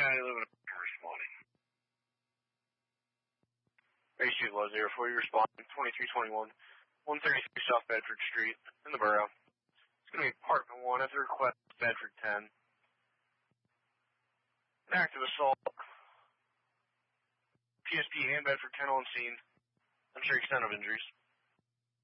911 responding. Ratio was 04, you responding 2321, 133 South Bedford Street, in the borough. It's going to be apartment 1 at the request of Bedford 10. An active assault. PSP and Bedford 10 on scene. Unsure extent of injuries.